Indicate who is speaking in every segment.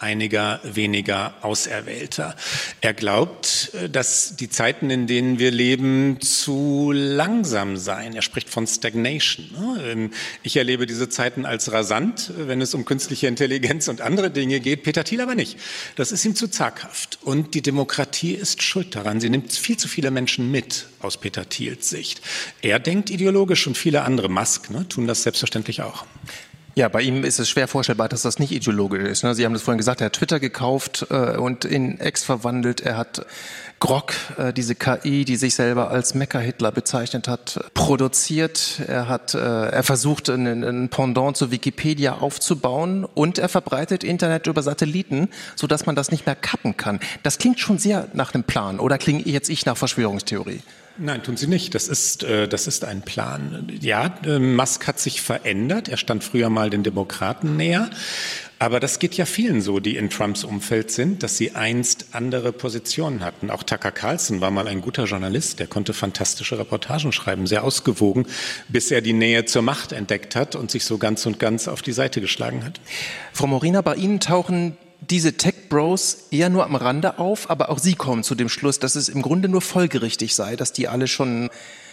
Speaker 1: einiger weniger Auserwählter. Er glaubt, dass die Zeiten, in denen wir leben, zu langsam seien. Er spricht von Stagnation. Ich erlebe diese Zeiten als rasant, wenn es um künstliche Intelligenz und andere Dinge geht. Peter Thiel aber nicht. Das ist ihm zu zaghaft. Und die Demokratie ist schuld daran. Sie nimmt viel zu viele Menschen mit, aus Peter Thiels Sicht. Er denkt ideologisch und viele andere, Musk, tun das selbstverständlich auch.
Speaker 2: Ja, bei ihm ist es schwer vorstellbar, dass das nicht ideologisch ist. Sie haben das vorhin gesagt, er hat Twitter gekauft und in X verwandelt. Er hat Grok, diese KI, die sich selber als Mecha-Hitler bezeichnet hat, produziert. Er versucht, ein Pendant zu Wikipedia aufzubauen und er verbreitet Internet über Satelliten, sodass man das nicht mehr kappen kann. Das klingt schon sehr nach einem Plan. Oder klinge jetzt ich nach Verschwörungstheorie?
Speaker 1: Nein, tun sie nicht. Das ist ein Plan. Ja, Musk hat sich verändert. Er stand früher mal den Demokraten näher. Aber das geht ja vielen so, die in Trumps Umfeld sind, dass sie einst andere Positionen hatten. Auch Tucker Carlson war mal ein guter Journalist. Der konnte fantastische Reportagen schreiben, sehr ausgewogen, bis er die Nähe zur Macht entdeckt hat und sich so ganz und ganz auf die Seite geschlagen hat.
Speaker 2: Frau Morina, bei Ihnen tauchen diese Tech-Bros eher nur am Rande auf, aber auch Sie kommen zu dem Schluss, dass es im Grunde nur folgerichtig sei, dass die alle schon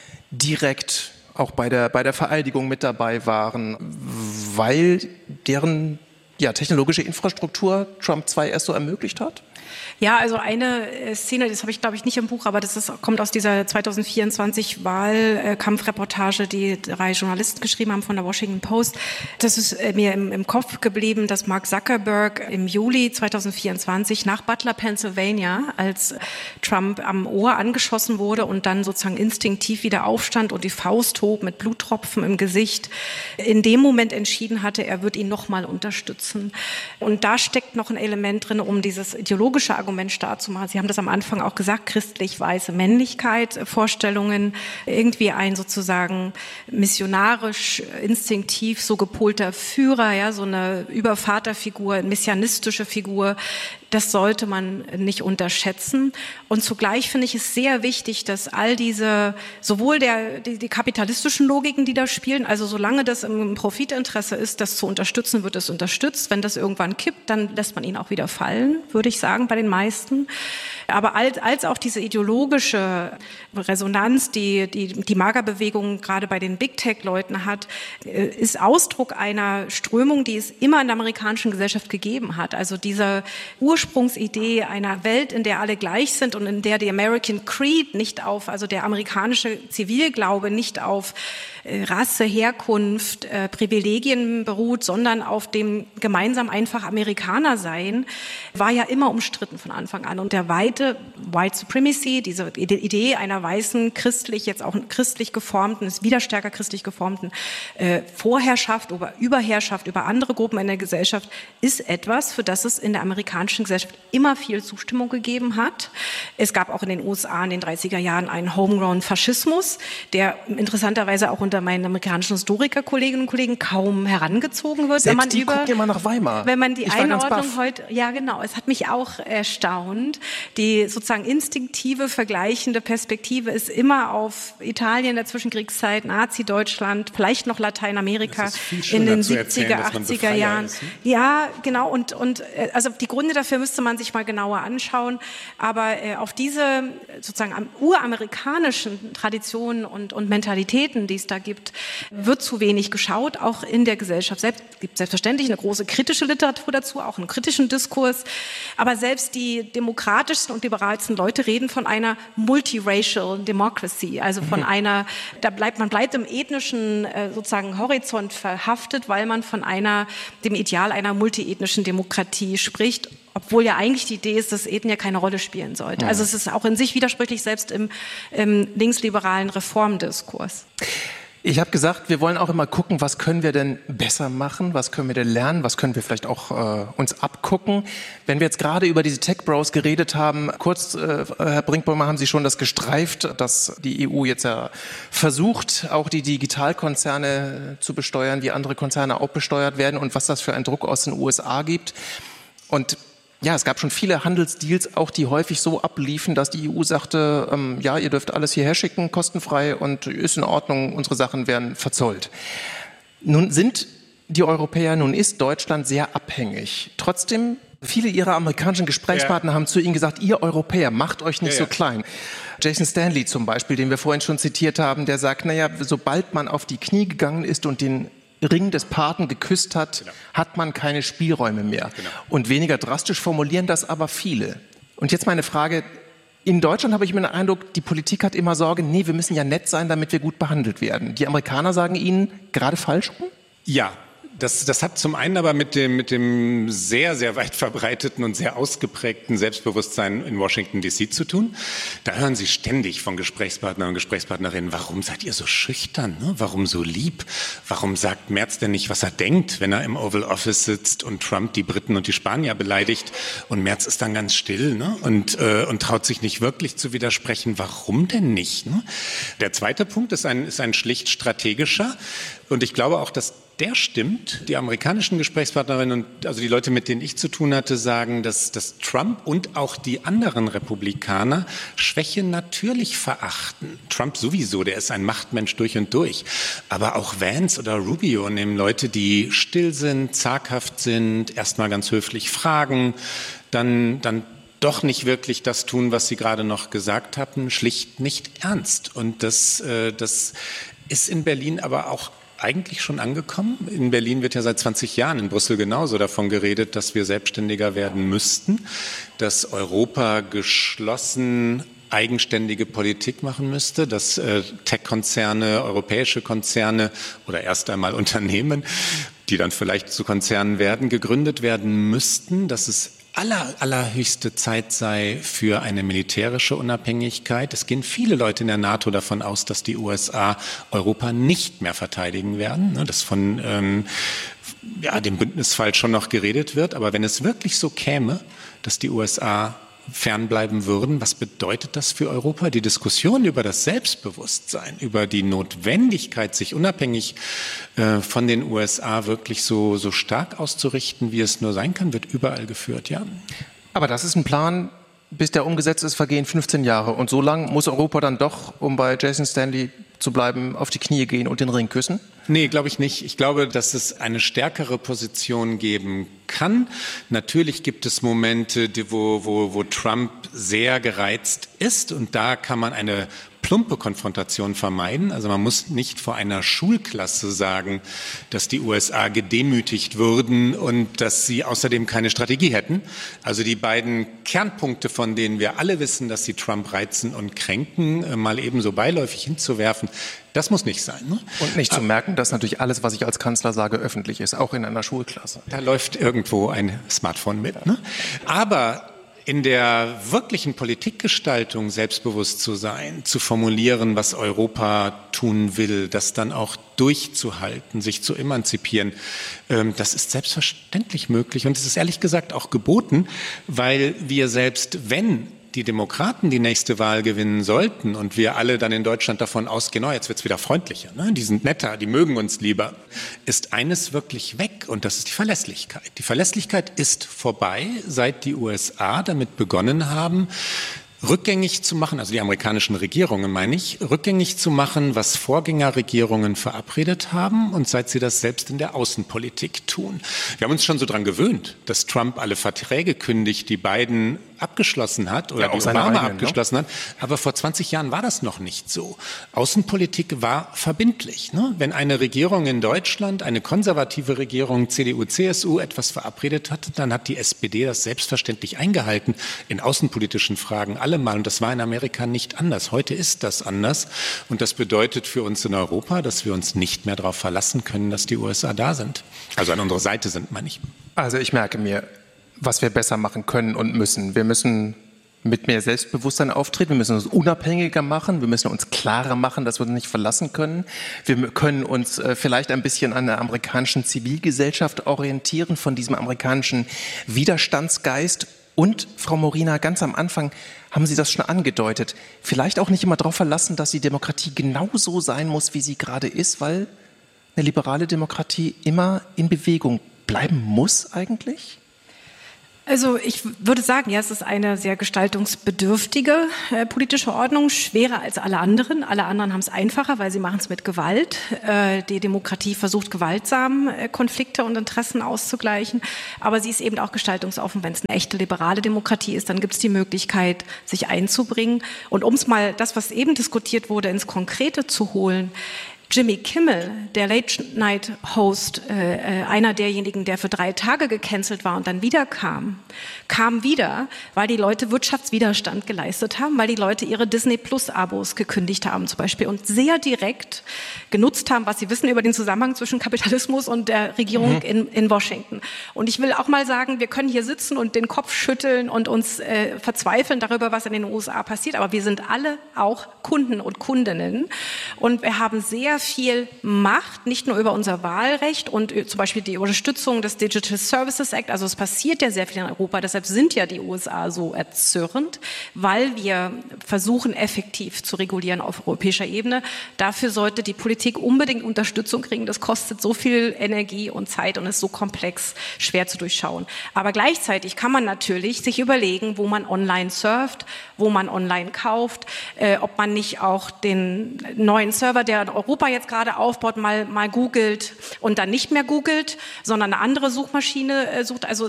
Speaker 2: direkt auch bei der Vereidigung mit dabei waren, weil deren technologische Infrastruktur Trump 2 erst so ermöglicht hat?
Speaker 3: Ja, also eine Szene, das habe ich glaube ich nicht im Buch, aber kommt aus dieser 2024 Wahlkampfreportage, die 3 Journalisten geschrieben haben von der Washington Post. Das ist mir im Kopf geblieben, dass Mark Zuckerberg im Juli 2024 nach Butler, Pennsylvania, als Trump am Ohr angeschossen wurde und dann sozusagen instinktiv wieder aufstand und die Faust hob mit Bluttropfen im Gesicht, in dem Moment entschieden hatte, er wird ihn nochmal unterstützen. Und da steckt noch ein Element drin, um dieses ideologische Argument stark zu machen. Sie haben das am Anfang auch gesagt, christlich-weiße Männlichkeit, Vorstellungen, irgendwie ein sozusagen missionarisch, instinktiv so gepolter Führer, ja, so eine Übervaterfigur, messianistische Figur. Das sollte man nicht unterschätzen. Und zugleich finde ich es sehr wichtig, dass all diese, sowohl die kapitalistischen Logiken, die da spielen, also solange das im Profitinteresse ist, das zu unterstützen, wird es unterstützt. Wenn das irgendwann kippt, dann lässt man ihn auch wieder fallen, würde ich sagen, bei den meisten. Aber als auch diese ideologische Resonanz, die MAGA-Bewegung gerade bei den Big-Tech-Leuten hat, ist Ausdruck einer Strömung, die es immer in der amerikanischen Gesellschaft gegeben hat. Also diese Ursprungsidee einer Welt, in der alle gleich sind und in der die American Creed also der amerikanische Zivilglaube nicht auf Rasse, Herkunft, Privilegien beruht, sondern auf dem gemeinsam einfach Amerikaner sein, war ja immer umstritten von Anfang an. Und der White Supremacy, diese Idee einer weißen, jetzt auch christlich geformten, ist wieder stärker christlich geformten Vorherrschaft oder Überherrschaft über andere Gruppen in der Gesellschaft, ist etwas, für das es in der amerikanischen Gesellschaft immer viel Zustimmung gegeben hat. Es gab auch in den USA in den 30er Jahren einen Homegrown Faschismus, der interessanterweise auch unter meinen amerikanischen Historiker-Kolleginnen und Kollegen kaum herangezogen wird.
Speaker 2: Selbst die gucken immer nach Weimar.
Speaker 3: Wenn man die Einordnung heute, ja genau, es hat mich auch erstaunt. Die sozusagen instinktive, vergleichende Perspektive ist immer auf Italien der Zwischenkriegszeit, Nazi-Deutschland, vielleicht noch Lateinamerika in den 70er, 80er Jahren. Ist, ne? Ja, genau. Und also die Gründe dafür müsste man sich mal genauer anschauen. Aber auf diese sozusagen uramerikanischen Traditionen und Mentalitäten, die es da gibt, wird zu wenig geschaut, auch in der Gesellschaft selbst. Es gibt selbstverständlich eine große kritische Literatur dazu, auch einen kritischen Diskurs. Aber selbst die demokratischsten und liberalsten Leute reden von einer multiracial democracy, also von einer, man bleibt im ethnischen sozusagen Horizont verhaftet, weil man von dem Ideal einer multiethnischen Demokratie spricht, obwohl ja eigentlich die Idee ist, dass Ethnie keine Rolle spielen sollte. Also es ist auch in sich widersprüchlich, selbst im linksliberalen Reformdiskurs.
Speaker 2: Ich habe gesagt, wir wollen auch immer gucken, was können wir denn besser machen, was können wir denn lernen, was können wir vielleicht auch uns abgucken. Wenn wir jetzt gerade über diese Tech-Bros geredet haben, kurz, Herr Brinkbäumer, haben Sie schon das gestreift, dass die EU jetzt ja versucht, auch die Digitalkonzerne zu besteuern, wie andere Konzerne auch besteuert werden und was das für einen Druck aus den USA gibt. Und ja, es gab schon viele Handelsdeals, auch die häufig so abliefen, dass die EU sagte, ja, ihr dürft alles hierher schicken, kostenfrei und ist in Ordnung, unsere Sachen werden verzollt. Nun ist Deutschland sehr abhängig. Trotzdem Viele ihrer amerikanischen Gesprächspartner haben zu ihnen gesagt, ihr Europäer, macht euch nicht so klein. Jason Stanley zum Beispiel, den wir vorhin schon zitiert haben, der sagt, naja, sobald man auf die Knie gegangen ist und den Ring des Paten geküsst hat, hat man keine Spielräume mehr. Genau. Und weniger drastisch formulieren das aber viele. Und jetzt meine Frage, in Deutschland habe ich immer den Eindruck, die Politik hat immer Sorge, nee, wir müssen ja nett sein, damit wir gut behandelt werden. Die Amerikaner sagen Ihnen gerade falsch rum?
Speaker 1: Ja. Das hat zum einen aber mit dem sehr, sehr weit verbreiteten und sehr ausgeprägten Selbstbewusstsein in Washington D.C. zu tun. Da hören Sie ständig von Gesprächspartnern und Gesprächspartnerinnen, warum seid ihr so schüchtern? Ne? Warum so lieb? Warum sagt Merz denn nicht, was er denkt, wenn er im Oval Office sitzt und Trump die Briten und die Spanier beleidigt? Und Merz ist dann ganz still, ne? und traut sich nicht wirklich zu widersprechen. Warum denn nicht? Ne? Der zweite Punkt ist ein schlicht strategischer. Und ich glaube auch, dass der stimmt. Die amerikanischen Gesprächspartnerinnen und also die Leute, mit denen ich zu tun hatte, sagen, dass Trump und auch die anderen Republikaner Schwäche natürlich verachten. Trump sowieso, der ist ein Machtmensch durch und durch. Aber auch Vance oder Rubio nehmen Leute, die still sind, zaghaft sind, erstmal ganz höflich fragen, dann doch nicht wirklich das tun, was sie gerade noch gesagt hatten, schlicht nicht ernst. Und das ist in Berlin aber auch eigentlich schon angekommen. In Berlin wird ja seit 20 Jahren, in Brüssel genauso davon geredet, dass wir selbstständiger werden müssten, dass Europa geschlossen eigenständige Politik machen müsste, dass Tech-Konzerne, europäische Konzerne oder erst einmal Unternehmen, die dann vielleicht zu Konzernen werden, gegründet werden müssten, dass es allerhöchste Zeit sei für eine militärische Unabhängigkeit. Es gehen viele Leute in der NATO davon aus, dass die USA Europa nicht mehr verteidigen werden, dass von dem Bündnisfall schon noch geredet wird. Aber wenn es wirklich so käme, dass die USA fernbleiben würden, was bedeutet das für Europa? Die Diskussion über das Selbstbewusstsein, über die Notwendigkeit, sich unabhängig von den USA wirklich so stark auszurichten, wie es nur sein kann, wird überall geführt, ja.
Speaker 2: Aber das ist ein Plan, bis der umgesetzt ist, vergehen 15 Jahre. Und so lang muss Europa dann doch, um bei Jason Stanley zu bleiben, auf die Knie gehen und den Ring küssen?
Speaker 1: Nee, glaube ich nicht. Ich glaube, dass es eine stärkere Position geben kann. Natürlich gibt es Momente, wo Trump sehr gereizt ist und da kann man eine plumpe Konfrontation vermeiden. Also man muss nicht vor einer Schulklasse sagen, dass die USA gedemütigt würden und dass sie außerdem keine Strategie hätten. Also die beiden Kernpunkte, von denen wir alle wissen, dass sie Trump reizen und kränken, mal eben so beiläufig hinzuwerfen, das muss nicht sein. Ne?
Speaker 2: Und nicht zu merken, dass natürlich alles, was ich als Kanzler sage, öffentlich ist, auch in einer Schulklasse.
Speaker 1: Da läuft irgendwo ein Smartphone mit. Ne? Aber in der wirklichen Politikgestaltung selbstbewusst zu sein, zu formulieren, was Europa tun will, das dann auch durchzuhalten, sich zu emanzipieren, das ist selbstverständlich möglich und es ist ehrlich gesagt auch geboten, weil wir selbst, wenn die Demokraten die nächste Wahl gewinnen sollten und wir alle dann in Deutschland davon ausgehen, oh, jetzt wird's wieder freundlicher, ne? Die sind netter, die mögen uns lieber, ist eines wirklich weg und das ist die Verlässlichkeit. Die Verlässlichkeit ist vorbei, seit die USA damit begonnen haben, rückgängig zu machen, also die amerikanischen Regierungen meine ich, rückgängig zu machen, was Vorgängerregierungen verabredet haben und seit sie das selbst in der Außenpolitik tun. Wir haben uns schon so dran gewöhnt, dass Trump alle Verträge kündigt, die Biden abgeschlossen hat oder die Obama abgeschlossen hat. Aber vor 20 Jahren war das noch nicht so. Außenpolitik war verbindlich. Ne? Wenn eine Regierung in Deutschland, eine konservative Regierung, CDU, CSU, etwas verabredet hat, dann hat die SPD das selbstverständlich eingehalten in außenpolitischen Fragen allemal. Und das war in Amerika nicht anders. Heute ist das anders. Und das bedeutet für uns in Europa, dass wir uns nicht mehr darauf verlassen können, dass die USA da sind. Also an unserer Seite sind, meine ich.
Speaker 2: Also ich merke mir, was wir besser machen können und müssen. Wir müssen mit mehr Selbstbewusstsein auftreten, wir müssen uns unabhängiger machen, wir müssen uns klarer machen, dass wir uns nicht verlassen können. Wir können uns vielleicht ein bisschen an der amerikanischen Zivilgesellschaft orientieren, von diesem amerikanischen Widerstandsgeist. Und, Frau Morina, ganz am Anfang haben Sie das schon angedeutet, vielleicht auch nicht immer darauf verlassen, dass die Demokratie genauso sein muss, wie sie gerade ist, weil eine liberale Demokratie immer in Bewegung bleiben muss eigentlich?
Speaker 3: Also ich würde sagen, ja, es ist eine sehr gestaltungsbedürftige politische Ordnung, schwerer als alle anderen. Alle anderen haben es einfacher, weil sie machen es mit Gewalt. Die Demokratie versucht gewaltsam Konflikte und Interessen auszugleichen, aber sie ist eben auch gestaltungsoffen. Wenn es eine echte liberale Demokratie ist, dann gibt es die Möglichkeit, sich einzubringen. Und um es mal, das, was eben diskutiert wurde, ins Konkrete zu holen, Jimmy Kimmel, der Late-Night-Host, einer derjenigen, der für 3 Tage gecancelt war und dann wieder kam wieder, weil die Leute Wirtschaftswiderstand geleistet haben, weil die Leute ihre Disney-Plus-Abos gekündigt haben zum Beispiel und sehr direkt genutzt haben, was sie wissen über den Zusammenhang zwischen Kapitalismus und der Regierung in Washington. Und ich will auch mal sagen, wir können hier sitzen und den Kopf schütteln und uns verzweifeln darüber, was in den USA passiert, aber wir sind alle auch Kunden und Kundinnen und wir haben sehr viel Macht, nicht nur über unser Wahlrecht und zum Beispiel die Unterstützung des Digital Services Act. Also es passiert ja sehr viel in Europa, deshalb sind ja die USA so erzürnt, weil wir versuchen, effektiv zu regulieren auf europäischer Ebene. Dafür sollte die Politik unbedingt Unterstützung kriegen. Das kostet so viel Energie und Zeit und ist so komplex, schwer zu durchschauen. Aber gleichzeitig kann man natürlich sich überlegen, wo man online surft, wo man online kauft, ob man nicht auch den neuen Server, der in Europa jetzt gerade aufbaut, mal googelt und dann nicht mehr googelt, sondern eine andere Suchmaschine sucht. Also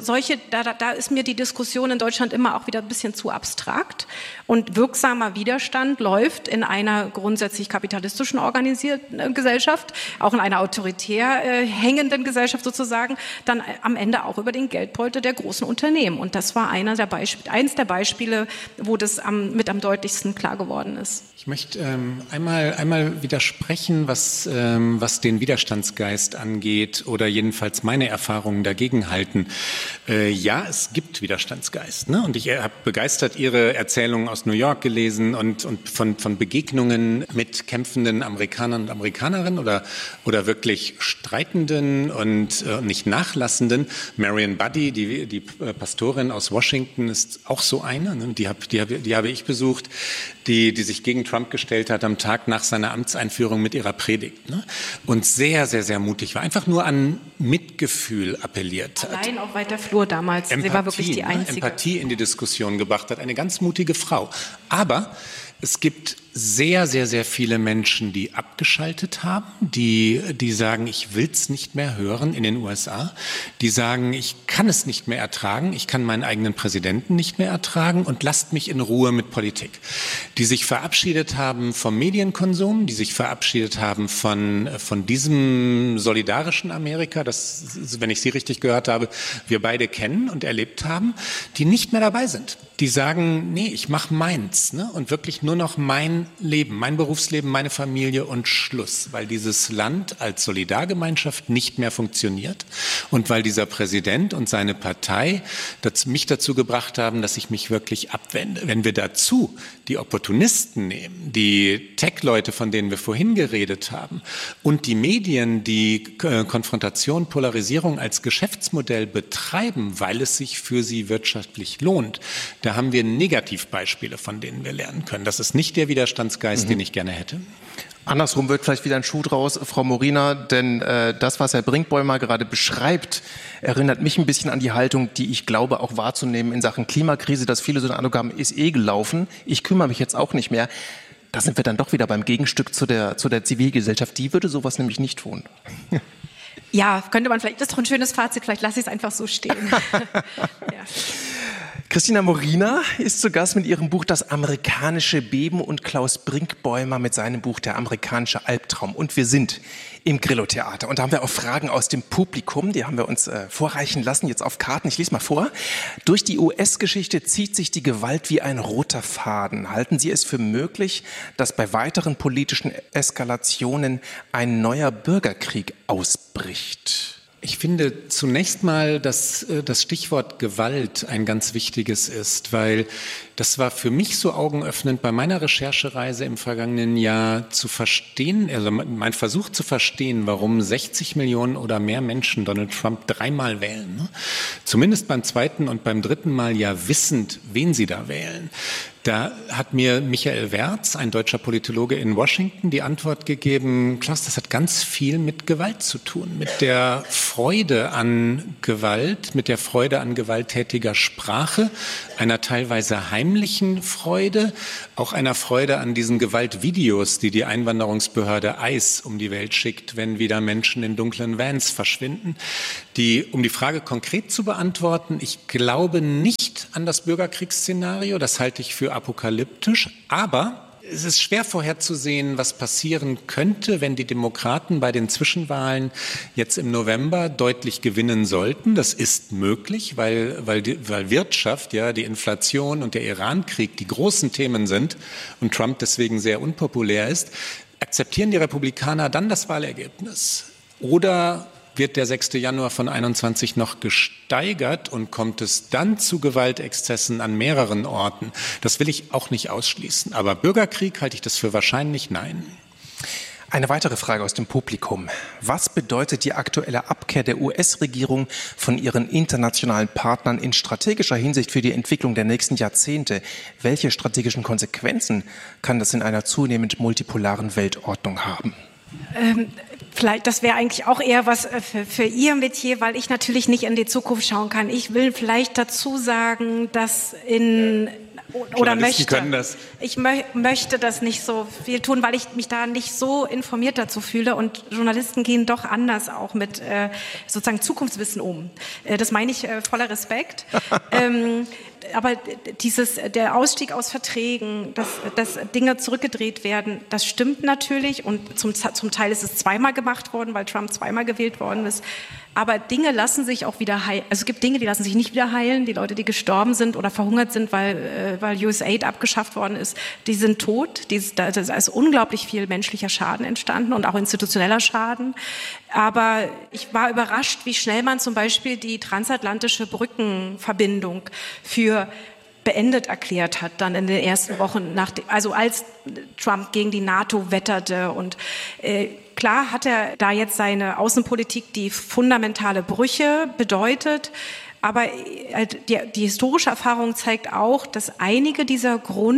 Speaker 3: da ist mir die Diskussion in Deutschland immer auch wieder ein bisschen zu abstrakt. Und wirksamer Widerstand läuft in einer grundsätzlich kapitalistischen organisierten Gesellschaft, auch in einer autoritär hängenden Gesellschaft sozusagen, dann am Ende auch über den Geldbeutel der großen Unternehmen. Und das war eins der Beispiele, wo das mit am deutlichsten klar geworden ist.
Speaker 1: Ich möchte einmal widersprechen, was den Widerstandsgeist angeht oder jedenfalls meine Erfahrungen dagegen halten. Ja, es gibt Widerstandsgeist, ne? Und ich habe begeistert Ihre Erzählungen aus New York gelesen und von Begegnungen mit kämpfenden Amerikanern und Amerikanerinnen oder wirklich Streitenden und nicht Nachlassenden. Marion Buddy, die Pastorin aus Washington, ist auch so eine. Ne? Die habe ich besucht, die sich gegen Trump gestellt hat am Tag nach seiner Amtseinführung mit ihrer Predigt. Ne? Und sehr, sehr, sehr mutig war. Einfach nur an Mitgefühl appelliert hat.
Speaker 3: Allein auf weiter Flur damals. Sie war wirklich die Einzige.
Speaker 1: Empathie in die Diskussion gebracht hat. Eine ganz mutige Frau. Aber es gibt sehr, sehr, sehr viele Menschen, die abgeschaltet haben, die sagen, ich will's nicht mehr hören in den USA, die sagen, ich kann es nicht mehr ertragen, ich kann meinen eigenen Präsidenten nicht mehr ertragen und lasst mich in Ruhe mit Politik. Die sich verabschiedet haben vom Medienkonsum, die sich verabschiedet haben von diesem solidarischen Amerika, das, wenn ich Sie richtig gehört habe, wir beide kennen und erlebt haben, die nicht mehr dabei sind. Die sagen, nee, ich mache meins, ne? Und wirklich nur noch mein Leben, mein Berufsleben, meine Familie und Schluss, weil dieses Land als Solidargemeinschaft nicht mehr funktioniert und weil dieser Präsident und seine Partei mich dazu gebracht haben, dass ich mich wirklich abwende. Wenn wir dazu die Opportunisten nehmen, die Tech-Leute, von denen wir vorhin geredet haben, und die Medien, die Konfrontation, Polarisierung als Geschäftsmodell betreiben, weil es sich für sie wirtschaftlich lohnt, da haben wir Negativbeispiele, von denen wir lernen können. Das ist nicht der Widerstandsgeist, den ich gerne hätte.
Speaker 2: Andersrum wird vielleicht wieder ein Schuh draus, Frau Morina, denn das, was Herr Brinkbäumer gerade beschreibt, erinnert mich ein bisschen an die Haltung, die ich glaube auch wahrzunehmen in Sachen Klimakrise, dass viele so den Eindruck haben, ist gelaufen, ich kümmere mich jetzt auch nicht mehr. Da sind wir dann doch wieder beim Gegenstück zu der Zivilgesellschaft. Die würde sowas nämlich nicht tun.
Speaker 3: Ja, könnte man vielleicht, das ist doch ein schönes Fazit, vielleicht lasse ich es einfach so stehen. Ja.
Speaker 2: Christina Morina ist zu Gast mit ihrem Buch Das amerikanische Beben und Klaus Brinkbäumer mit seinem Buch Der amerikanische Albtraum. Und wir sind im Grillo-Theater. Und da haben wir auch Fragen aus dem Publikum, die haben wir uns vorreichen lassen, jetzt auf Karten. Ich lese mal vor. Durch die US-Geschichte zieht sich die Gewalt wie ein roter Faden. Halten Sie es für möglich, dass bei weiteren politischen Eskalationen ein neuer Bürgerkrieg ausbricht?
Speaker 1: Ich finde zunächst mal, dass das Stichwort Gewalt ein ganz wichtiges ist, weil das war für mich so augenöffnend bei meiner Recherchereise im vergangenen Jahr zu verstehen, also mein Versuch zu verstehen, warum 60 Millionen oder mehr Menschen Donald Trump 3-mal wählen. Ne? Zumindest beim 2. und beim 3. Mal ja wissend, wen sie da wählen. Da hat mir Michael Wertz, ein deutscher Politologe in Washington, die Antwort gegeben, Klaus, das hat ganz viel mit Gewalt zu tun, mit der Freude an Gewalt, mit der Freude an gewalttätiger Sprache, einer teilweise heimlichen Freude, auch einer Freude an diesen Gewaltvideos, die die Einwanderungsbehörde ICE um die Welt schickt, wenn wieder Menschen in dunklen Vans verschwinden. Um die Frage konkret zu beantworten, ich glaube nicht an das Bürgerkriegsszenario, das halte ich für apokalyptisch, aber es ist schwer vorherzusehen, was passieren könnte, wenn die Demokraten bei den Zwischenwahlen jetzt im November deutlich gewinnen sollten. Das ist möglich, weil Wirtschaft, ja, die Inflation und der Iran-Krieg die großen Themen sind und Trump deswegen sehr unpopulär ist. Akzeptieren die Republikaner dann das Wahlergebnis? Oder wird der 6. Januar von 21 noch gesteigert und kommt es dann zu Gewaltexzessen an mehreren Orten? Das will ich auch nicht ausschließen. Aber Bürgerkrieg halte ich das für wahrscheinlich nein.
Speaker 2: Eine weitere Frage aus dem Publikum. Was bedeutet die aktuelle Abkehr der US-Regierung von ihren internationalen Partnern in strategischer Hinsicht für die Entwicklung der nächsten Jahrzehnte? Welche strategischen Konsequenzen kann das in einer zunehmend multipolaren Weltordnung haben?
Speaker 3: Vielleicht, das wäre eigentlich auch eher was für Ihr Metier, weil ich natürlich nicht in die Zukunft schauen kann. Ich will vielleicht dazu sagen, dass ich möchte das nicht so viel tun, weil ich mich da nicht so informiert dazu fühle und Journalisten gehen doch anders auch mit sozusagen Zukunftswissen um. Das meine ich voller Respekt. Aber der Ausstieg aus Verträgen, dass Dinge zurückgedreht werden, das stimmt natürlich und zum Teil ist es zweimal gemacht worden, weil Trump zweimal gewählt worden ist. Aber Dinge lassen sich auch wieder heilen. Also es gibt Dinge, die lassen sich nicht wieder heilen. Die Leute, die gestorben sind oder verhungert sind, weil USAID abgeschafft worden ist, die sind tot. Da ist unglaublich viel menschlicher Schaden entstanden und auch institutioneller Schaden. Aber ich war überrascht, wie schnell man zum Beispiel die transatlantische Brückenverbindung für beendet erklärt hat, dann in den ersten Wochen, also als Trump gegen die NATO wetterte. Und klar hat er da jetzt seine Außenpolitik, die fundamentale Brüche bedeutet. Aber die historische Erfahrung zeigt auch, dass einige dieser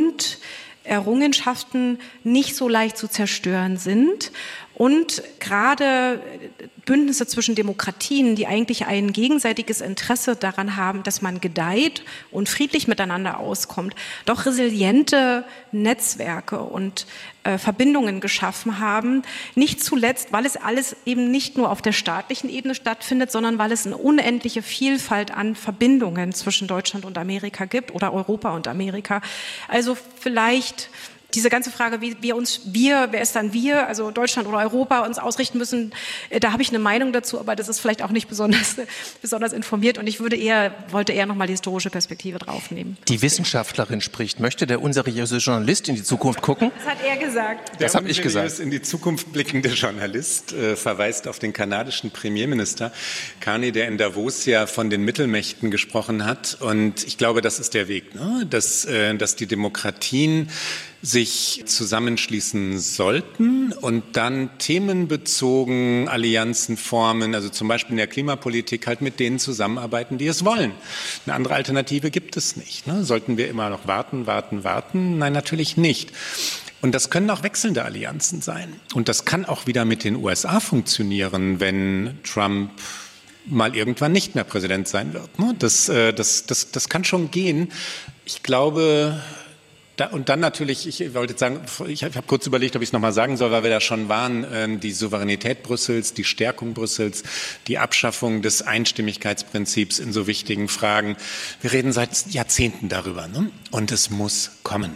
Speaker 3: Grunderrungenschaften nicht so leicht zu zerstören sind. Und gerade Bündnisse zwischen Demokratien, die eigentlich ein gegenseitiges Interesse daran haben, dass man gedeiht und friedlich miteinander auskommt, doch resiliente Netzwerke und Verbindungen geschaffen haben. Nicht zuletzt, weil es alles eben nicht nur auf der staatlichen Ebene stattfindet, sondern weil es eine unendliche Vielfalt an Verbindungen zwischen Deutschland und Amerika gibt oder Europa und Amerika. Also vielleicht diese ganze Frage, wer ist dann wir, also Deutschland oder Europa, uns ausrichten müssen, da habe ich eine Meinung dazu, aber das ist vielleicht auch nicht besonders informiert und ich wollte eher nochmal die historische Perspektive draufnehmen.
Speaker 2: Die Wissenschaftlerin spricht. Möchte der unseriöse Journalist in die Zukunft gucken?
Speaker 3: Das hat er gesagt.
Speaker 2: Das habe ich gesagt.
Speaker 1: Der in die Zukunft blickende Journalist verweist auf den kanadischen Premierminister Carney, der in Davos ja von den Mittelmächten gesprochen hat. Und ich glaube, das ist der Weg, ne? Dass die Demokratien sich zusammenschließen sollten und dann themenbezogen Allianzen formen, also zum Beispiel in der Klimapolitik halt mit denen zusammenarbeiten, die es wollen. Eine andere Alternative gibt es nicht. Ne? Sollten wir immer noch warten? Nein, natürlich nicht. Und das können auch wechselnde Allianzen sein. Und das kann auch wieder mit den USA funktionieren, wenn Trump mal irgendwann nicht mehr Präsident sein wird. Ne? Das kann schon gehen. Ich glaube, und dann natürlich, ich wollte jetzt sagen, ich habe kurz überlegt, ob ich es nochmal sagen soll, weil wir da schon waren, die Souveränität Brüssels, die Stärkung Brüssels, die Abschaffung des Einstimmigkeitsprinzips in so wichtigen Fragen. Wir reden seit Jahrzehnten darüber, ne? Und es muss kommen.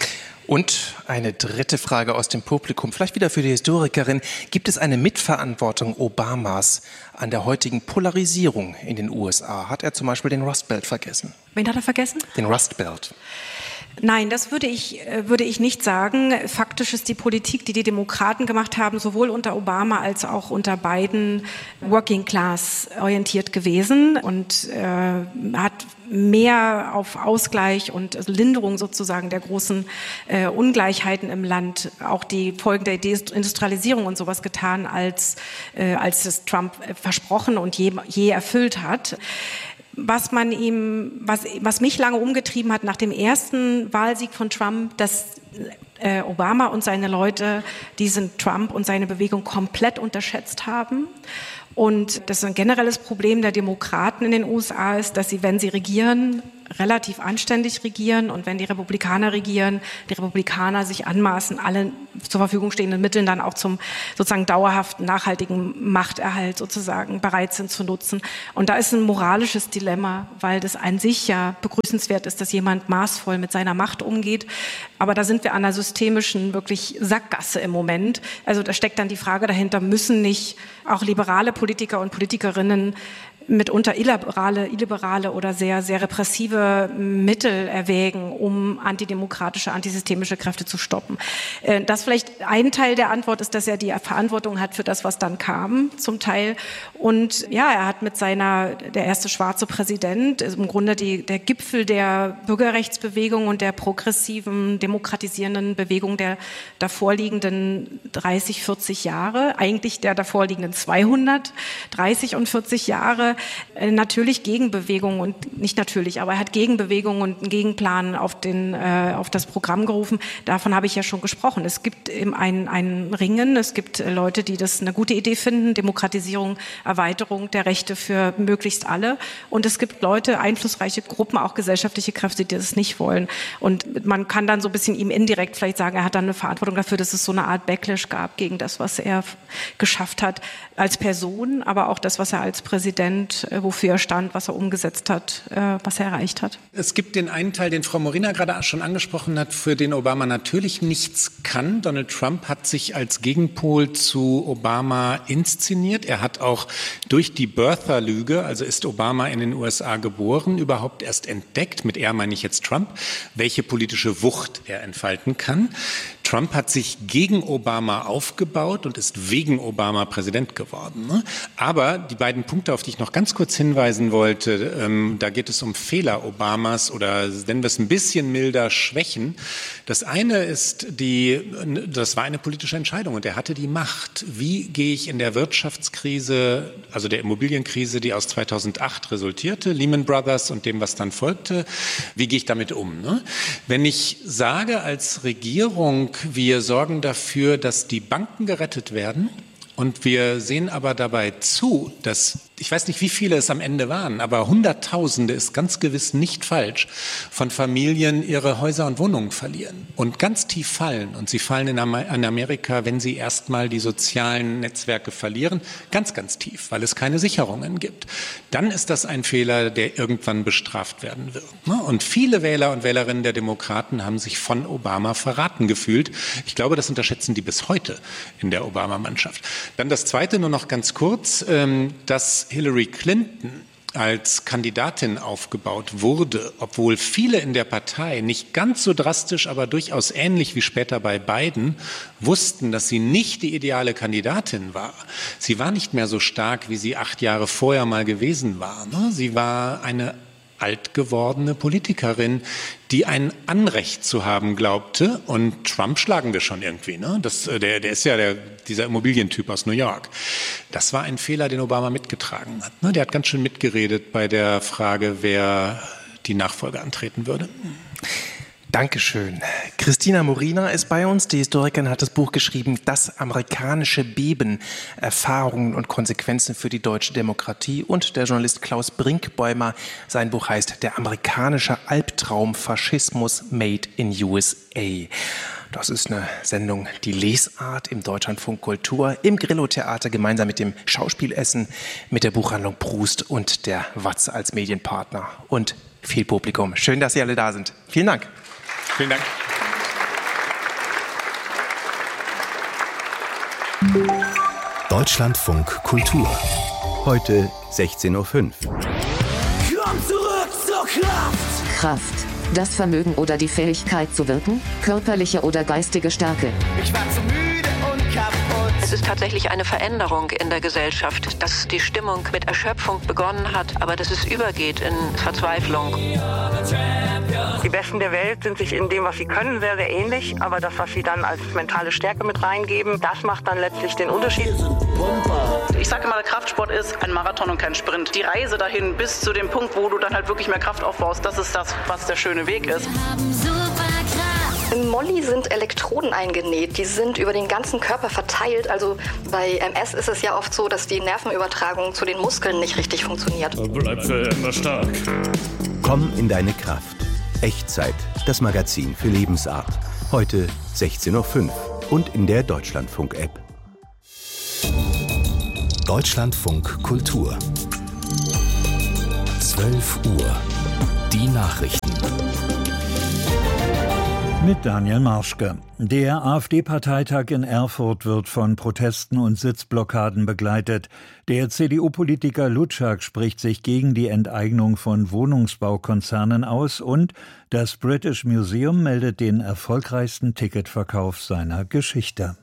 Speaker 2: Und eine dritte Frage aus dem Publikum, vielleicht wieder für die Historikerin. Gibt es eine Mitverantwortung Obamas an der heutigen Polarisierung in den USA? Hat er zum Beispiel den Rust Belt vergessen?
Speaker 3: Wen hat er vergessen?
Speaker 2: Den Rust Belt.
Speaker 3: Nein, das würde ich nicht sagen. Faktisch ist die Politik, die Demokraten gemacht haben, sowohl unter Obama als auch unter Biden Working Class orientiert gewesen und hat mehr auf Ausgleich und Linderung sozusagen der großen Ungleichheiten im Land, auch die Folgen der Deindustrialisierung und sowas getan, als es Trump versprochen und je erfüllt hat. was mich lange umgetrieben hat nach dem ersten Wahlsieg von Trump, dass Obama und seine Leute diesen Trump und seine Bewegung komplett unterschätzt haben. Und das ist ein generelles Problem der Demokraten in den USA ist, dass sie, wenn sie regieren, relativ anständig regieren und wenn die Republikaner regieren, die Republikaner sich anmaßen, alle zur Verfügung stehenden Mittel dann auch zum sozusagen dauerhaften, nachhaltigen Machterhalt sozusagen bereit sind zu nutzen. Und da ist ein moralisches Dilemma, weil das an sich ja begrüßenswert ist, dass jemand maßvoll mit seiner Macht umgeht. Aber da sind wir an einer systemischen wirklich Sackgasse im Moment. Also da steckt dann die Frage dahinter, müssen nicht auch liberale Politiker und Politikerinnen mitunter illiberale oder sehr, sehr repressive Mittel erwägen, um antidemokratische, antisystemische Kräfte zu stoppen. Das vielleicht ein Teil der Antwort ist, dass er die Verantwortung hat für das, was dann kam, zum Teil. Und ja, er hat mit der erste schwarze Präsident, ist im Grunde der Gipfel der Bürgerrechtsbewegung und der progressiven, demokratisierenden Bewegung der davorliegenden 30, 40 Jahre, eigentlich der davorliegenden 230 und 40 Jahre, natürlich Gegenbewegungen und nicht natürlich, aber er hat Gegenbewegungen und einen Gegenplan auf das Programm gerufen. Davon habe ich ja schon gesprochen. Es gibt eben ein Ringen, es gibt Leute, die das eine gute Idee finden, Demokratisierung, Erweiterung der Rechte für möglichst alle. Und es gibt Leute, einflussreiche Gruppen, auch gesellschaftliche Kräfte, die das nicht wollen. Und man kann dann so ein bisschen ihm indirekt vielleicht sagen, er hat dann eine Verantwortung dafür, dass es so eine Art Backlash gab gegen das, was er geschafft hat als Person, aber auch das, was er als Präsident, wofür er stand, was er umgesetzt hat, was er erreicht hat.
Speaker 1: Es gibt den einen Teil, den Frau Morina gerade schon angesprochen hat, für den Obama natürlich nichts kann. Donald Trump hat sich als Gegenpol zu Obama inszeniert. Er hat auch durch die Birther-Lüge, also ist Obama in den USA geboren, überhaupt erst entdeckt, mit er meine ich jetzt Trump, welche politische Wucht er entfalten kann. Trump hat sich gegen Obama aufgebaut und ist wegen Obama Präsident geworden. Aber die beiden Punkte, auf die ich noch ganz kurz hinweisen wollte, da geht es um Fehler Obamas oder nennen wir es ein bisschen milder, Schwächen. Das eine ist, das war eine politische Entscheidung und er hatte die Macht. Wie gehe ich in der Wirtschaftskrise, also der Immobilienkrise, die aus 2008 resultierte, Lehman Brothers und dem, was dann folgte, wie gehe ich damit um? Wenn ich sage als Regierung, wir sorgen dafür, dass die Banken gerettet werden und wir sehen aber dabei zu, dass, ich weiß nicht, wie viele es am Ende waren, aber Hunderttausende ist ganz gewiss nicht falsch, von Familien ihre Häuser und Wohnungen verlieren und ganz tief fallen. Und sie fallen in Amerika, wenn sie erstmal die sozialen Netzwerke verlieren, ganz, ganz tief, weil es keine Sicherungen gibt. Dann ist das ein Fehler, der irgendwann bestraft werden wird. Und viele Wähler und Wählerinnen der Demokraten haben sich von Obama verraten gefühlt. Ich glaube, das unterschätzen die bis heute in der Obama-Mannschaft. Dann das Zweite, nur noch ganz kurz, dass Hillary Clinton als Kandidatin aufgebaut wurde, obwohl viele in der Partei nicht ganz so drastisch, aber durchaus ähnlich wie später bei Biden, wussten, dass sie nicht die ideale Kandidatin war. Sie war nicht mehr so stark, wie sie 8 Jahre vorher mal gewesen war. Sie war eine alt gewordene Politikerin, die ein Anrecht zu haben glaubte. Und Trump schlagen wir schon irgendwie. Der ist ja dieser Immobilientyp aus New York. Das war ein Fehler, den Obama mitgetragen hat. Der hat ganz schön mitgeredet bei der Frage, wer die Nachfolge antreten würde.
Speaker 2: Dankeschön. Christina Morina ist bei uns. Die Historikerin hat das Buch geschrieben, Das amerikanische Beben, Erfahrungen und Konsequenzen für die deutsche Demokratie. Und der Journalist Klaus Brinkbäumer, sein Buch heißt Der amerikanische Albtraum, Faschismus made in USA. Das ist eine Sendung, die Lesart im Deutschlandfunk Kultur, im Grillo-Theater gemeinsam mit dem Schauspielessen, mit der Buchhandlung Proust und der Watz als Medienpartner und viel Publikum. Schön, dass Sie alle da sind. Vielen Dank.
Speaker 1: Vielen Dank.
Speaker 4: Deutschlandfunk Kultur. Heute 16:05 Uhr.
Speaker 5: Komm zurück zur Kraft!
Speaker 6: Kraft. Das Vermögen oder die Fähigkeit zu wirken? Körperliche oder geistige Stärke?
Speaker 5: Ich war zu müde und kaputt.
Speaker 7: Es ist tatsächlich eine Veränderung in der Gesellschaft, dass die Stimmung mit Erschöpfung begonnen hat, aber dass es übergeht in Verzweiflung.
Speaker 8: Die Besten der Welt sind sich in dem, was sie können, sehr, sehr ähnlich. Aber das, was sie dann als mentale Stärke mit reingeben, das macht dann letztlich den Unterschied.
Speaker 9: Ich sage immer, Kraftsport ist ein Marathon und kein Sprint. Die Reise dahin bis zu dem Punkt, wo du dann halt wirklich mehr Kraft aufbaust, das ist das, was der schöne Weg ist.
Speaker 10: Im Molly sind Elektroden eingenäht, die sind über den ganzen Körper verteilt. Also bei MS ist es ja oft so, dass die Nervenübertragung zu den Muskeln nicht richtig funktioniert.
Speaker 11: Bleib für immer stark.
Speaker 4: Komm in deine Kraft. Echtzeit, das Magazin für Lebensart. Heute 16:05 Uhr und in der Deutschlandfunk-App.
Speaker 12: Deutschlandfunk Kultur. 12 Uhr. Die Nachrichten.
Speaker 13: Mit Daniel Marschke. Der AfD-Parteitag in Erfurt wird von Protesten und Sitzblockaden begleitet. Der CDU-Politiker Lutschak spricht sich gegen die Enteignung von Wohnungsbaukonzernen aus und das British Museum meldet den erfolgreichsten Ticketverkauf seiner Geschichte.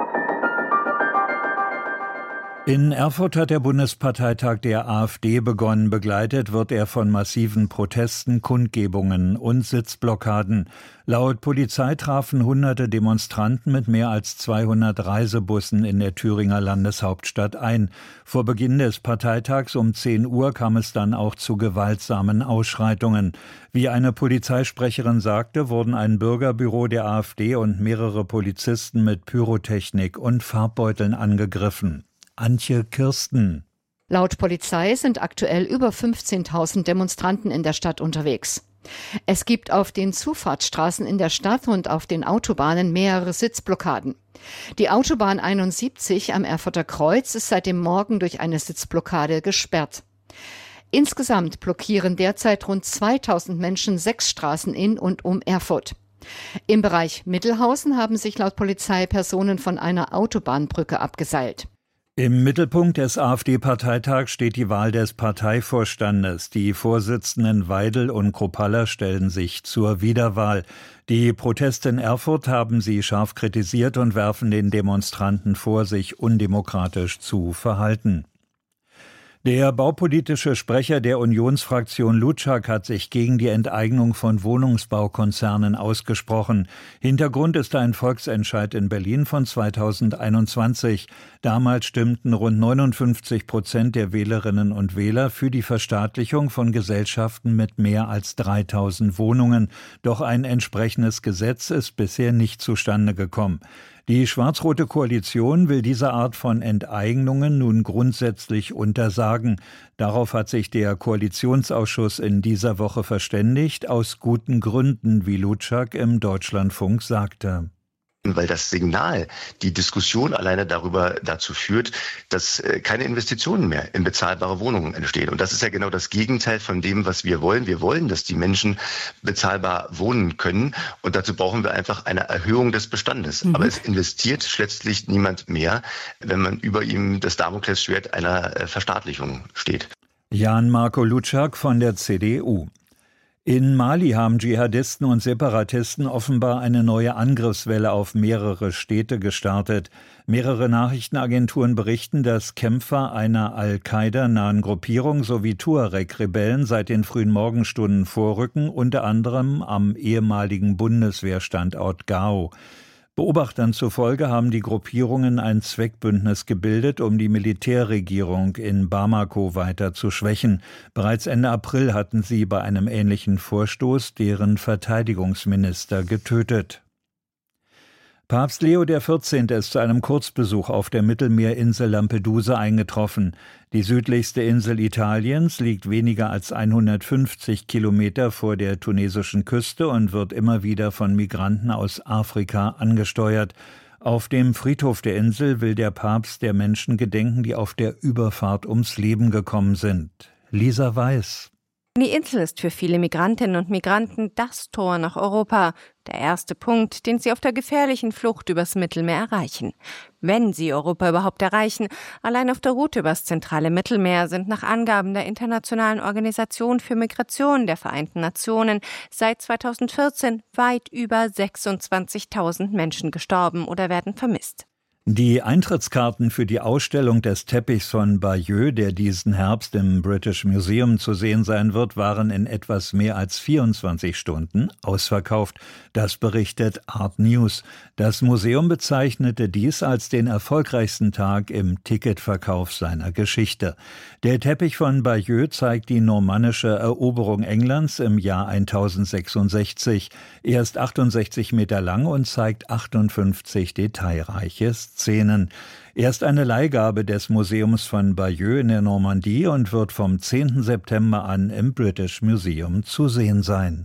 Speaker 13: In Erfurt hat der Bundesparteitag der AfD begonnen. Begleitet wird er von massiven Protesten, Kundgebungen und Sitzblockaden. Laut Polizei trafen hunderte Demonstranten mit mehr als 200 Reisebussen in der Thüringer Landeshauptstadt ein. Vor Beginn des Parteitags um 10 Uhr kam es dann auch zu gewaltsamen Ausschreitungen. Wie eine Polizeisprecherin sagte, wurden ein Bürgerbüro der AfD und mehrere Polizisten mit Pyrotechnik und Farbbeuteln angegriffen. Antje Kirsten.
Speaker 14: Laut Polizei sind aktuell über 15.000 Demonstranten in der Stadt unterwegs. Es gibt auf den Zufahrtsstraßen in der Stadt und auf den Autobahnen mehrere Sitzblockaden. Die Autobahn 71 am Erfurter Kreuz ist seit dem Morgen durch eine Sitzblockade gesperrt. Insgesamt blockieren derzeit rund 2.000 Menschen 6 Straßen in und um Erfurt. Im Bereich Mittelhausen haben sich laut Polizei Personen von einer Autobahnbrücke abgeseilt.
Speaker 13: Im Mittelpunkt des AfD-Parteitags steht die Wahl des Parteivorstandes. Die Vorsitzenden Weidel und Kropalla stellen sich zur Wiederwahl. Die Proteste in Erfurt haben sie scharf kritisiert und werfen den Demonstranten vor, sich undemokratisch zu verhalten. Der baupolitische Sprecher der Unionsfraktion Lutschak hat sich gegen die Enteignung von Wohnungsbaukonzernen ausgesprochen. Hintergrund ist ein Volksentscheid in Berlin von 2021. Damals stimmten rund 59% der Wählerinnen und Wähler für die Verstaatlichung von Gesellschaften mit mehr als 3.000 Wohnungen. Doch ein entsprechendes Gesetz ist bisher nicht zustande gekommen. Die schwarz-rote Koalition will diese Art von Enteignungen nun grundsätzlich untersagen. Darauf hat sich der Koalitionsausschuss in dieser Woche verständigt, aus guten Gründen, wie Lutschak im Deutschlandfunk sagte.
Speaker 15: Weil das Signal, die Diskussion alleine darüber dazu führt, dass keine Investitionen mehr in bezahlbare Wohnungen entstehen. Und das ist ja genau das Gegenteil von dem, was wir wollen. Wir wollen, dass die Menschen bezahlbar wohnen können. Und dazu brauchen wir einfach eine Erhöhung des Bestandes. Aber es investiert letztlich niemand mehr, wenn man über ihm das Damoklesschwert einer Verstaatlichung steht.
Speaker 13: Jan-Marco Lutschak von der CDU. In Mali haben Dschihadisten und Separatisten offenbar eine neue Angriffswelle auf mehrere Städte gestartet. Mehrere Nachrichtenagenturen berichten, dass Kämpfer einer Al-Qaida-nahen Gruppierung sowie Tuareg-Rebellen seit den frühen Morgenstunden vorrücken, unter anderem am ehemaligen Bundeswehrstandort Gao. Beobachtern zufolge haben die Gruppierungen ein Zweckbündnis gebildet, um die Militärregierung in Bamako weiter zu schwächen. Bereits Ende April hatten sie bei einem ähnlichen Vorstoß deren Verteidigungsminister getötet. Papst Leo XIV. Ist zu einem Kurzbesuch auf der Mittelmeerinsel Lampedusa eingetroffen. Die südlichste Insel Italiens liegt weniger als 150 Kilometer vor der tunesischen Küste und wird immer wieder von Migranten aus Afrika angesteuert. Auf dem Friedhof der Insel will der Papst der Menschen gedenken, die auf der Überfahrt ums Leben gekommen sind. Lisa Weiß.
Speaker 16: Die Insel ist für viele Migrantinnen und Migranten das Tor nach Europa, der erste Punkt, den sie auf der gefährlichen Flucht übers Mittelmeer erreichen. Wenn sie Europa überhaupt erreichen, allein auf der Route übers zentrale Mittelmeer sind nach Angaben der Internationalen Organisation für Migration der Vereinten Nationen seit 2014 weit über 26.000 Menschen gestorben oder werden vermisst.
Speaker 13: Die Eintrittskarten für die Ausstellung des Teppichs von Bayeux, der diesen Herbst im British Museum zu sehen sein wird, waren in etwas mehr als 24 Stunden ausverkauft. Das berichtet Art News. Das Museum bezeichnete dies als den erfolgreichsten Tag im Ticketverkauf seiner Geschichte. Der Teppich von Bayeux zeigt die normannische Eroberung Englands im Jahr 1066. Er ist 68 Meter lang und zeigt 58 detailreiche Szenen. Er ist eine Leihgabe des Museums von Bayeux in der Normandie und wird vom 10. September an im British Museum zu sehen sein.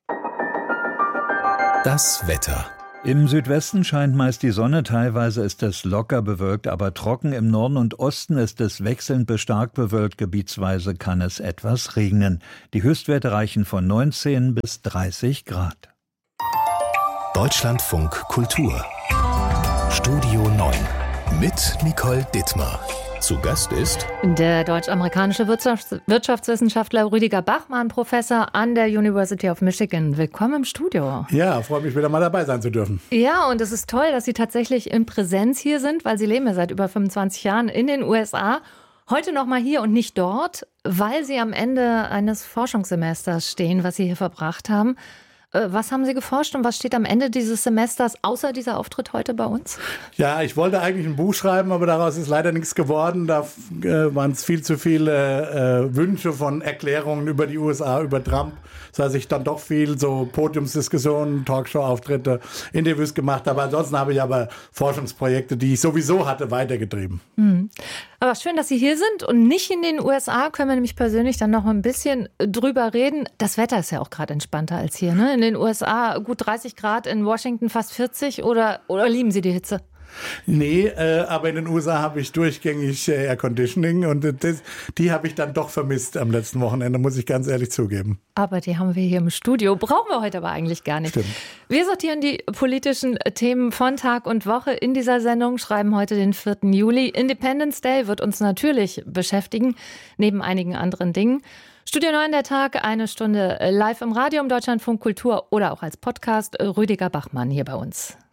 Speaker 12: Das Wetter.
Speaker 13: Im Südwesten scheint meist die Sonne, teilweise ist es locker bewölkt, aber trocken. Im Norden und Osten ist es wechselnd bis stark bewölkt, gebietsweise kann es etwas regnen. Die Höchstwerte reichen von 19 bis 30 Grad.
Speaker 12: Deutschlandfunk Kultur. Studio 9 mit Nicole Dittmar. Zu Gast ist
Speaker 11: der deutsch-amerikanische Wirtschaftswissenschaftler Rüdiger Bachmann, Professor an der University of Michigan. Willkommen im Studio.
Speaker 17: Ja, freue mich wieder mal dabei sein zu dürfen.
Speaker 11: Ja, und es ist toll, dass Sie tatsächlich in Präsenz hier sind, weil Sie leben ja seit über 25 Jahren in den USA. Heute noch mal hier und nicht dort, weil Sie am Ende eines Forschungssemesters stehen, was Sie hier verbracht haben. Was haben Sie geforscht und was steht am Ende dieses Semesters, außer dieser Auftritt heute bei uns?
Speaker 17: Ja, ich wollte eigentlich ein Buch schreiben, aber daraus ist leider nichts geworden. Da waren es viel zu viele Wünsche von Erklärungen über die USA, über Trump. Das heißt, ich dann doch viel so Podiumsdiskussionen, Talkshow-Auftritte, Interviews gemacht habe. Ansonsten habe ich aber Forschungsprojekte, die ich sowieso hatte, weitergetrieben.
Speaker 11: Mhm. Aber schön, dass Sie hier sind und nicht in den USA. Können wir nämlich persönlich dann noch ein bisschen drüber reden. Das Wetter ist ja auch gerade entspannter als hier, ne? In den USA gut 30 Grad, in Washington fast 40 oder lieben Sie die Hitze?
Speaker 17: Nee, aber in den USA habe ich durchgängig Air Conditioning und die habe ich dann doch vermisst am letzten Wochenende, muss ich ganz ehrlich zugeben.
Speaker 11: Aber die haben wir hier im Studio, brauchen wir heute aber eigentlich gar nicht.
Speaker 17: Stimmt.
Speaker 11: Wir sortieren die politischen Themen von Tag und Woche in dieser Sendung, schreiben heute den 4. Juli. Independence Day wird uns natürlich beschäftigen, neben einigen anderen Dingen. Studio 9 der Tag, 1 Stunde live im Radio im Deutschlandfunk Kultur oder auch als Podcast. Rüdiger Bachmann hier bei uns.